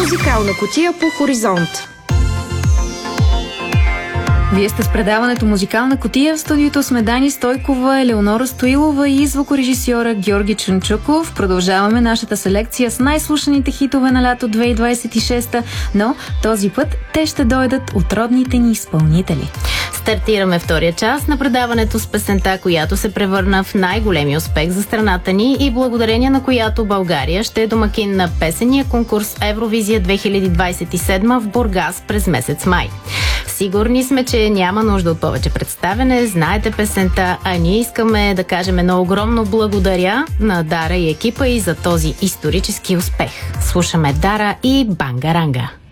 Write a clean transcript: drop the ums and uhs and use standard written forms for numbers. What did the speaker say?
Музикална кутия по Хоризонт. Вие сте с предаването Музикална кутия. В студиото сме Дани Стойкова, Елеонора Стоилова и звукорежисьора Георги Чунчуков. Продължаваме нашата селекция с най-слушаните хитове на лято 2026, но този път те ще дойдат от родните ни изпълнители. Стартираме втория част на предаването с песента, която се превърна в най-големи успех за страната ни и благодарение на която България ще е домакин на песения конкурс Евровизия 2027 в Бургас през месец май. Сигурни сме, че няма нужда от повече представяне, знаете песента, а ние искаме да кажем едно огромно благодаря на Дара и екипа и за този исторически успех. Слушаме Дара и Бангаранга.